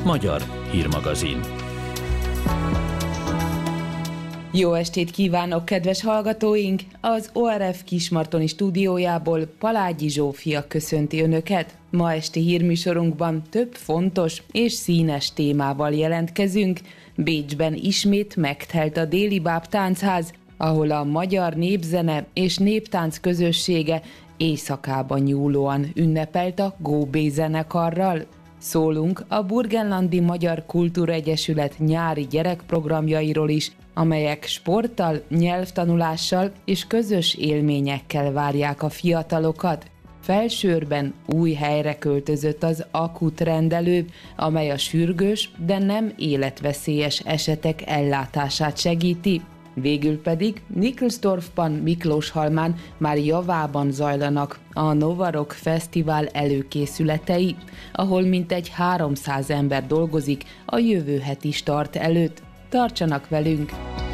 Magyar hírmagazin. Jó estét kívánok, kedves hallgatóink! Az ORF Kismartoni stúdiójából Palágyi Zsófia köszönti Önöket. Ma esti hírműsorunkban több fontos és színes témával jelentkezünk. Bécsben ismét megtelt a Délibáb táncház, ahol a magyar népzene és néptánc közössége éjszakában nyúlóan ünnepelt a Góbé zenekarral. Szólunk a Burgenlandi Magyar Kultúraegyesület nyári gyerekprogramjairól is, amelyek sporttal, nyelvtanulással és közös élményekkel várják a fiatalokat. Felsőrben új helyre költözött az akut rendelő, amely a sürgős, de nem életveszélyes esetek ellátását segíti. Végül pedig Niklsdorfban, Miklóshalmán már javában zajlanak a Nova Rock Fesztivál előkészületei, ahol mintegy 300 ember dolgozik a jövő heti start előtt. Tartsanak velünk!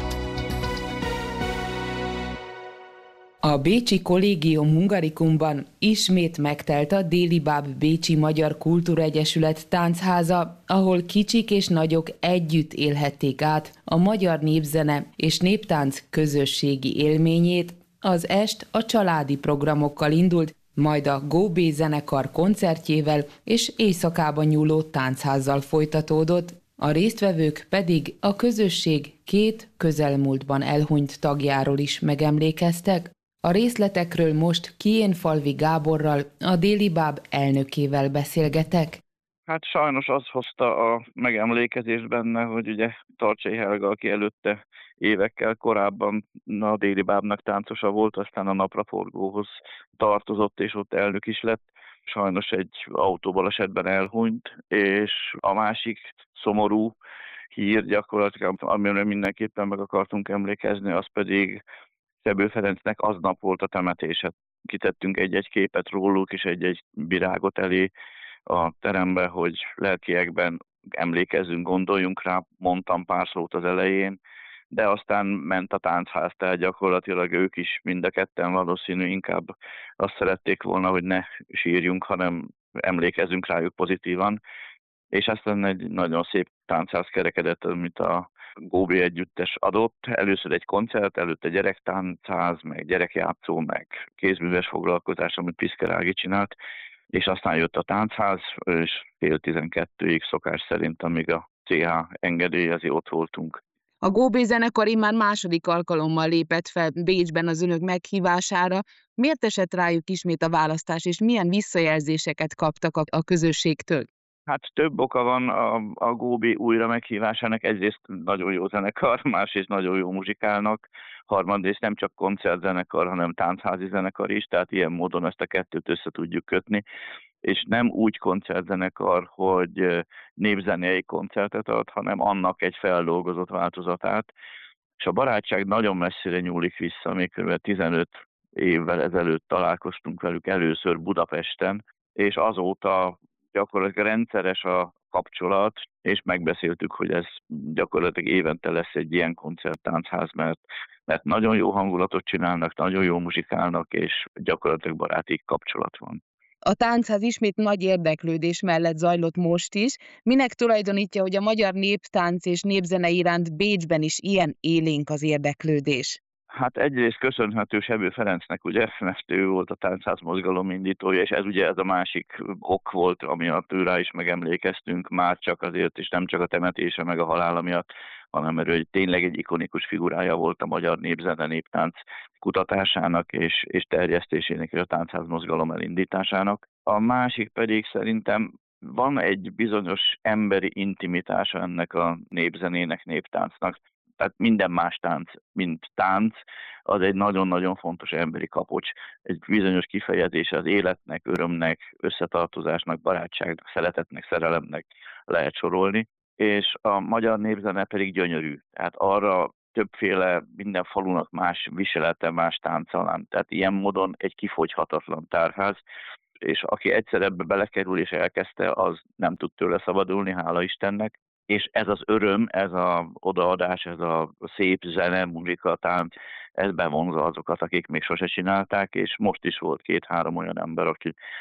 A Bécsi Collegium Hungaricumban ismét megtelt a Délibáb Bécsi Magyar Kultúraegyesület táncháza, ahol kicsik és nagyok együtt élhették át a magyar népzene és néptánc közösségi élményét. Az est a családi programokkal indult, majd a Góbé zenekar koncertjével és éjszakában nyúló táncházzal folytatódott. A résztvevők pedig a közösség két közelmúltban elhunyt tagjáról is megemlékeztek. A részletekről most Kiénfalvi Gáborral, a Délibáb elnökével beszélgetek. Hát sajnos az hozta a megemlékezést benne, hogy ugye Tarcsay Helga, aki előtte évekkel korábban a Délibábnak táncosa volt, aztán a Napraforgóhoz tartozott, és ott elnök is lett. Sajnos egy autóbalesetben elhunyt, és a másik szomorú hír gyakorlatilag, amire mindenképpen meg akartunk emlékezni, az pedig Sebő Ferencnek aznap volt a temetése. Kitettünk egy-egy képet róluk, és egy-egy virágot elé a terembe, hogy lelkiekben emlékezzünk, gondoljunk rá, mondtam pár szót az elején, de aztán ment a táncház, tehát gyakorlatilag ők is mind a ketten valószínű inkább azt szerették volna, hogy ne sírjunk, hanem emlékezzünk rájuk pozitívan. És aztán egy nagyon szép táncház kerekedett, amit a Góbé együttes adott. Először egy koncert, előtte gyerektáncház, meg gyerekjátszó, meg kézműves foglalkozás, amit Piszker Ági csinált, és aztán jött a táncház, és fél 12-ig szokás szerint, amíg a CH engedélyezi, ott voltunk. A Góbé zenekar immár második alkalommal lépett fel Bécsben az Önök meghívására. Miért esett rájuk ismét a választás, és milyen visszajelzéseket kaptak a közösségtől? Hát több oka van a Góbé újra meghívásának. Egyrészt nagyon jó zenekar, másrészt nagyon jó muzsikálnak, harmadrészt nem csak koncertzenekar, hanem táncházi zenekar is, tehát ilyen módon ezt a kettőt össze tudjuk kötni. És nem úgy koncertzenekar, hogy népzenei koncertet ad, hanem annak egy feldolgozott változatát. És a barátság nagyon messzire nyúlik vissza, még kb. 15 évvel ezelőtt találkoztunk velük először Budapesten, és azóta gyakorlatilag rendszeres a kapcsolat, és megbeszéltük, hogy ez gyakorlatilag évente lesz egy ilyen koncerttánchaz, mert nagyon jó hangulatot csinálnak, nagyon jó muzsikálnak, és gyakorlatilag baráti kapcsolat van. A táncház ismét nagy érdeklődés mellett zajlott most is. Minek tulajdonítja, hogy a magyar néptánc és népzene iránt Bécsben is ilyen élénk az érdeklődés? Hát egyrészt köszönhető Sebő Ferencnek, ugye, mert ő volt a táncház mozgalom indítója, és ez a másik ok volt, amiatt őrá is megemlékeztünk, már csak azért, és nem csak a temetése meg a halála miatt, hanem mert ő tényleg egy ikonikus figurája volt a magyar népzene, néptánc kutatásának és terjesztésének, és a táncház mozgalom elindításának. A másik pedig szerintem van egy bizonyos emberi intimitása ennek a népzenének, néptáncnak. Tehát minden más tánc, mint tánc, az egy nagyon-nagyon fontos emberi kapocs. Egy bizonyos kifejezése az életnek, örömnek, összetartozásnak, barátságnak, szeretetnek, szerelemnek lehet sorolni. És a magyar népzene pedig gyönyörű. Tehát arra többféle, minden falunak más viselete, más táncalán. Tehát ilyen módon egy kifogyhatatlan tárház, és aki egyszer ebbe belekerül és elkezdte, az nem tud tőle szabadulni, hála Istennek. És ez az öröm, ez az odaadás, ez a szép zene, muzsika, tánc, ez bevonza azokat, akik még sose csinálták, és most is volt 2-3 olyan ember, aki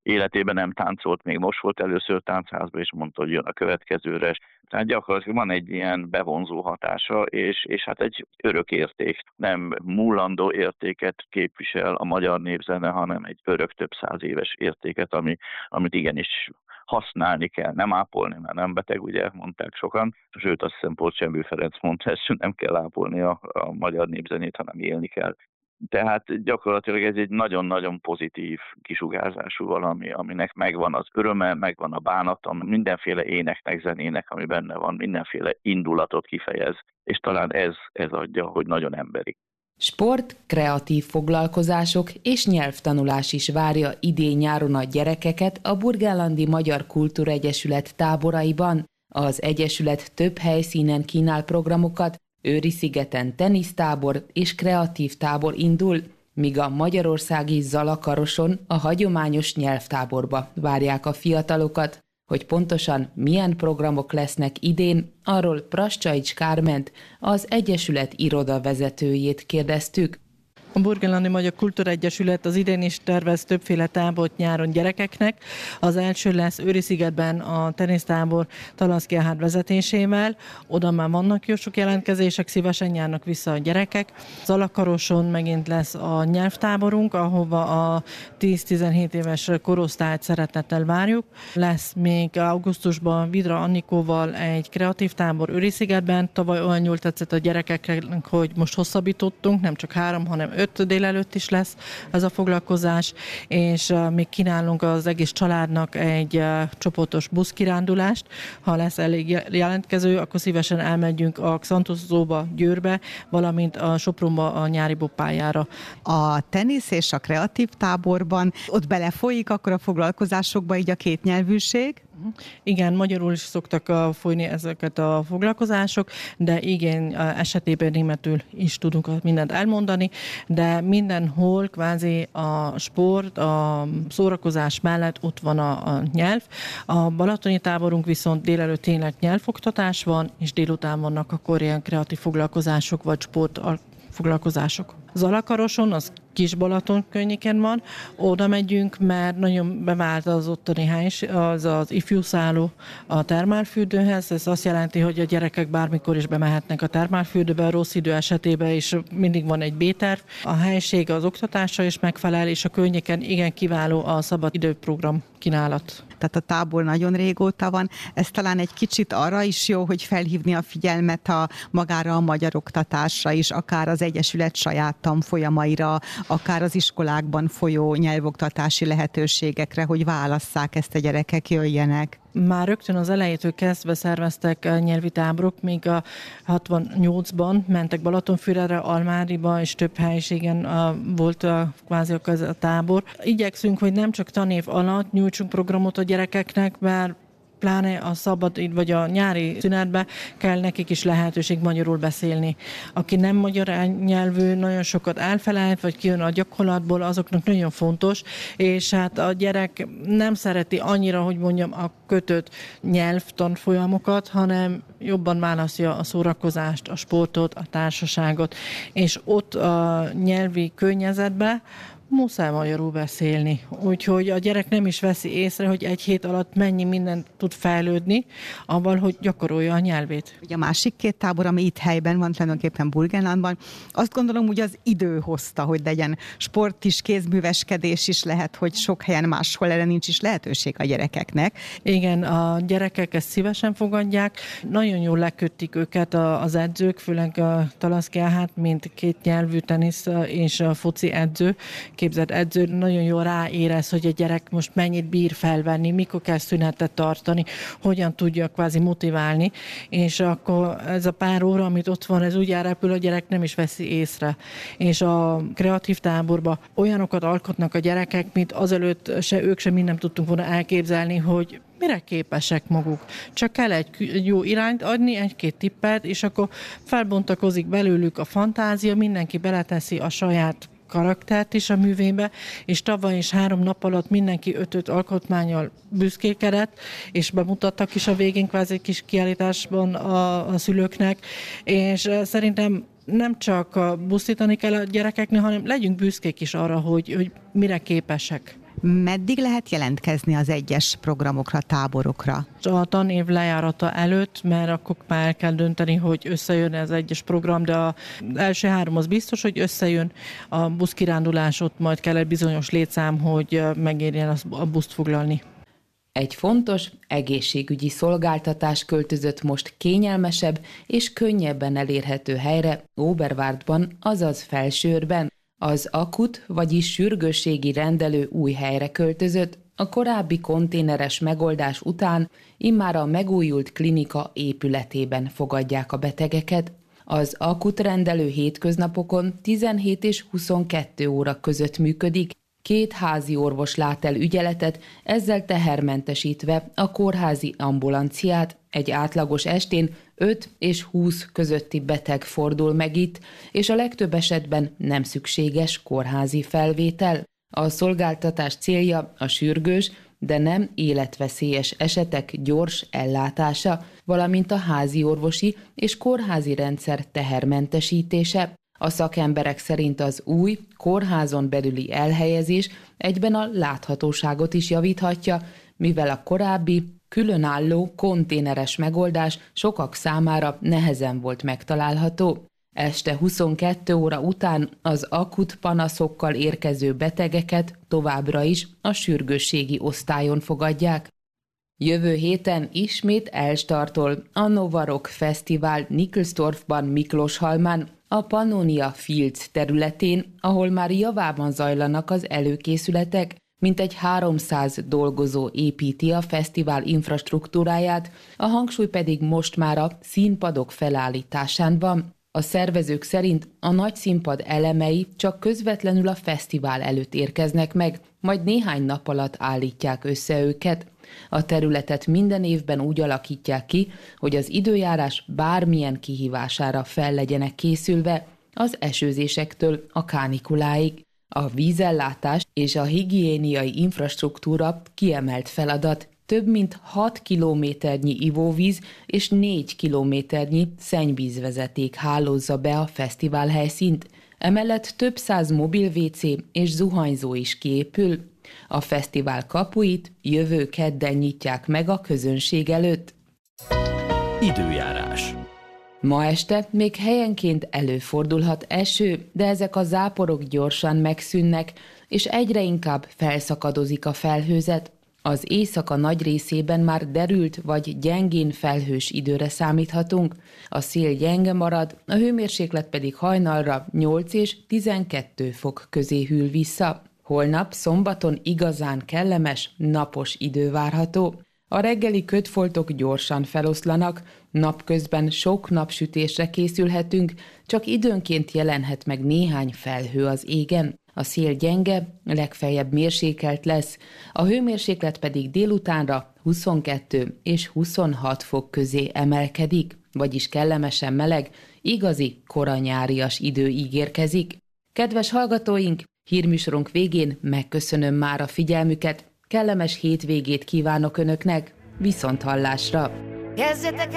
életében nem táncolt, még most volt először táncházba, és mondta, hogy jön a következőre. Tehát gyakorlatilag van egy ilyen bevonzó hatása, és hát egy örök érték. Nem múlandó értéket képvisel a magyar népzene, hanem egy örök több száz éves értéket, amit igenis használni kell, nem ápolni, mert nem beteg, ugye mondták sokan. Sőt, azt hiszem Porcsembő Ferenc mondta, hogy nem kell ápolni a magyar népzenét, hanem élni kell. Tehát gyakorlatilag ez egy nagyon-nagyon pozitív kisugárzású valami, aminek megvan az öröme, megvan a bánata, mindenféle éneknek, zenének, ami benne van, mindenféle indulatot kifejez, és talán ez adja, hogy nagyon emberi. Sport, kreatív foglalkozások és nyelvtanulás is várja idén-nyáron a gyerekeket a Burgenlandi Magyar Kultúregyesület táboraiban. Az egyesület több helyszínen kínál programokat, Őri-szigeten tenisztábor és kreatív tábor indul, míg a magyarországi Zalakaroson a hagyományos nyelvtáborba várják a fiatalokat. Hogy pontosan milyen programok lesznek idén, arról Prascsaics Kárment, az egyesület irodavezetőjét kérdeztük. A Burgenlandi Magyar Kultúregyesület az idén is tervez többféle tábort nyáron gyerekeknek. Az első lesz Őri-szigetben a tenisztábor Talanszky Erhard vezetésével. Oda már vannak jó sok jelentkezések, szívesen járnak vissza a gyerekek. Zalakaroson megint lesz a nyelvtáborunk, ahova a 10-17 éves korosztályt szeretettel várjuk. Lesz még augusztusban Vidra Annikóval egy kreatív tábor Őri-szigetben. Tavaly olyan jól tetszett a gyerekeknek, hogy most hosszabbítottunk, nem csak 3, hanem 5 délelőtt is lesz ez a foglalkozás, és még kínálunk az egész családnak egy csoportos buszkirándulást. Ha lesz elég jelentkező, akkor szívesen elmegyünk a Xantuszóba, Győrbe, valamint a Sopronba a nyári boppájára. A tenisz és a kreatív táborban ott belefolyik akkor a foglalkozásokba így a kétnyelvűség? Igen, magyarul is szoktak folyni ezeket a foglalkozások, de igen, esetében németül is tudunk mindent elmondani, de mindenhol kvázi a sport, a szórakozás mellett ott van a nyelv. A balatoni táborunk viszont délelőtt tényleg nyelvoktatás van, és délután vannak akkor ilyen kreatív foglalkozások vagy sport foglalkozások. Zalakaroson, az Kis-Balaton környéken van, oda megyünk, mert nagyon bevált az ottani hely, az ifjúszálló a termálfürdőhez. Ez azt jelenti, hogy a gyerekek bármikor is bemehetnek a termálfürdőbe, a rossz idő esetében is mindig van egy B-terv. A helység az oktatásra is megfelel, és a környéken igen kiváló a szabad időprogram kínálat. Tehát a tábor nagyon régóta van. Ez talán egy kicsit arra is jó, hogy felhívni a figyelmet magára a magyar oktatásra is, akár az egyesület saját tanfolyamaira, akár az iskolákban folyó nyelvoktatási lehetőségekre, hogy válasszák ezt a gyerekek, jöjjenek. Már rögtön az elejétől kezdve szerveztek nyelvi táborok, míg a 68-ban mentek Balatonfüredre, Almáriba, és több helyiségen volt kvázi a tábor. Igyekszünk, hogy nem csak tanév alatt nyújtsunk programot a gyerekeknek, mert pláne a szabad vagy a nyári szünetben kell nekik is lehetőség magyarul beszélni. Aki nem magyar nyelvű, nagyon sokat elfelejt, vagy kijön a gyakorlatból, azoknak nagyon fontos, és hát a gyerek nem szereti annyira, hogy mondjam, a kötött nyelvtanfolyamokat, hanem jobban választja a szórakozást, a sportot, a társaságot, és ott a nyelvi környezetben muszáj magyarul beszélni. Úgyhogy a gyerek nem is veszi észre, hogy egy hét alatt mennyi mindent tud fejlődni, avval, hogy gyakorolja a nyelvét. Ugye a másik két tábor, ami itt helyben van, tulajdonképpen Burgenlandban, azt gondolom, hogy az idő hozta, hogy legyen sport is, kézműveskedés is lehet, hogy sok helyen máshol erre nincs is lehetőség a gyerekeknek. Igen, a gyerekek ezt szívesen fogadják. Nagyon jól leköttik őket az edzők, főleg a Talanszky Erhard, mint kétnyelvű tenisz és foci edző, képzett edző, nagyon jól ráérez, hogy a gyerek most mennyit bír felvenni, mikor kell szünetet tartani, hogyan tudja kvázi motiválni, és akkor ez a pár óra, amit ott van, ez úgy elrepül, a gyerek nem is veszi észre. És a kreatív táborban olyanokat alkotnak a gyerekek, mint azelőtt ők sem mindent tudtunk volna elképzelni, hogy mire képesek maguk. Csak kell egy jó irányt adni, egy-két tippet, és akkor felbontakozik belőlük a fantázia, mindenki beleteszi a saját karaktert is a művébe, és tavaly is 3 nap alatt mindenki 5 alkotmánnyal büszkékedett, és bemutattak is a végén kvázi egy kis kiállításban a szülőknek, és szerintem nem csak buszítani kell a gyerekeknek, hanem legyünk büszkék is arra, hogy mire képesek. Meddig lehet jelentkezni az egyes programokra, táborokra? A tanév lejárata előtt, mert akkor már el kell dönteni, hogy összejön ez egyes program, de az első 3 az biztos, hogy összejön. A buszkirándulás, ott majd kell egy bizonyos létszám, hogy megérjen a buszt foglalni. Egy fontos egészségügyi szolgáltatás költözött most kényelmesebb és könnyebben elérhető helyre Oberwardban, azaz Felsőrben. Az akut, vagyis sürgősségi rendelő új helyre költözött, a korábbi konténeres megoldás után immár a megújult klinika épületében fogadják a betegeket. Az akut rendelő hétköznapokon 17 és 22 óra között működik, 2 házi orvos lát el ügyeletet, ezzel tehermentesítve a kórházi ambulanciát. Egy átlagos estén 5 és 20 közötti beteg fordul meg itt, és a legtöbb esetben nem szükséges kórházi felvétel. A szolgáltatás célja a sürgős, de nem életveszélyes esetek gyors ellátása, valamint a házi orvosi és kórházi rendszer tehermentesítése. A szakemberek szerint az új, kórházon belüli elhelyezés egyben a láthatóságot is javíthatja, mivel a korábbi, különálló, konténeres megoldás sokak számára nehezen volt megtalálható. Este 22 óra után az akut panaszokkal érkező betegeket továbbra is a sürgősségi osztályon fogadják. Jövő héten ismét elstartol a Nova Rock Fesztivál Nickelsdorfban, Miklóshalmán, a Pannonia Fields területén, ahol már javában zajlanak az előkészületek, mintegy 300 dolgozó építi a fesztivál infrastruktúráját, a hangsúly pedig most már a színpadok felállításán van. A szervezők szerint a nagy színpad elemei csak közvetlenül a fesztivál előtt érkeznek meg, majd néhány nap alatt állítják össze őket. A területet minden évben úgy alakítják ki, hogy az időjárás bármilyen kihívására fel legyenek készülve, az esőzésektől a kánikuláig. A vízellátás és a higiéniai infrastruktúra kiemelt feladat, több mint 6 kilométernyi ivóvíz és 4 kilométernyi szennyvízvezeték hálózza be a fesztivál helyszínt, emellett több 100 mobil WC és zuhanyzó is kiépül. A fesztivál kapuit jövő kedden nyitják meg a közönség előtt. Időjárás. Ma este még helyenként előfordulhat eső, de ezek a záporok gyorsan megszűnnek, és egyre inkább felszakadozik a felhőzet. Az éjszaka nagy részében már derült vagy gyengén felhős időre számíthatunk, a szél gyenge marad, a hőmérséklet pedig hajnalra 8 és 12 fok közé hűl vissza. Holnap szombaton igazán kellemes, napos idő várható. A reggeli kötfoltok gyorsan feloszlanak, napközben sok napsütésre készülhetünk, csak időnként jelenhet meg néhány felhő az égen. A szél gyenge, legfeljebb mérsékelt lesz, a hőmérséklet pedig délutánra 22 és 26 fok közé emelkedik, vagyis kellemesen meleg, igazi koranyárias idő ígérkezik. Kedves hallgatóink, hírműsorunk végén megköszönöm már a figyelmüket, kellemes hétvégét kívánok Önöknek, viszonthallásra! Kezdjetek